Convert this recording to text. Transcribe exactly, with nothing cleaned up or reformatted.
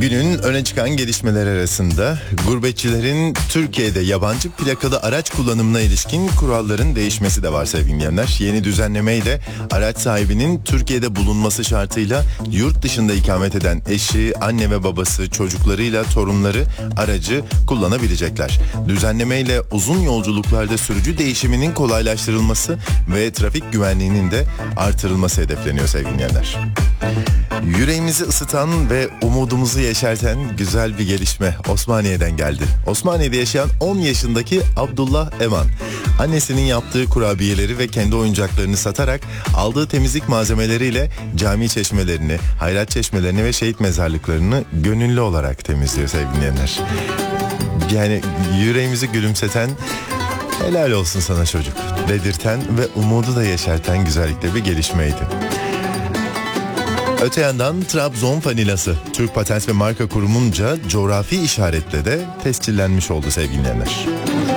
Günün öne çıkan gelişmeler arasında gurbetçilerin Türkiye'de yabancı plakalı araç kullanımına ilişkin kuralların değişmesi de var sevgili dinleyenler. Yeni düzenlemeyle araç sahibinin Türkiye'de bulunması şartıyla yurt dışında ikamet eden eşi, anne ve babası, çocuklarıyla torunları aracı kullanabilecekler. Düzenlemeyle uzun yolculuklarda sürücü değişiminin kolaylaştırılması ve trafik güvenliğinin de artırılması hedefleniyor sevgili dinleyenler. Yüreğimizi ısıtan ve umudumuzu yeşerten güzel bir gelişme Osmaniye'den geldi. Osmaniye'de yaşayan on yaşındaki Abdullah Eman, annesinin yaptığı kurabiyeleri ve kendi oyuncaklarını satarak aldığı temizlik malzemeleriyle cami çeşmelerini, hayrat çeşmelerini ve şehit mezarlıklarını gönüllü olarak temizliyor sevgili dinleyenler. Yani yüreğimizi gülümseten, helal olsun sana çocuk dedirten ve umudu da yeşerten güzellikte bir gelişmeydi. Öte yandan Trabzon vanilası Türk Patent ve Marka Kurumu'nca coğrafi işaretle de tescillenmiş oldu sevgili dinleyenler.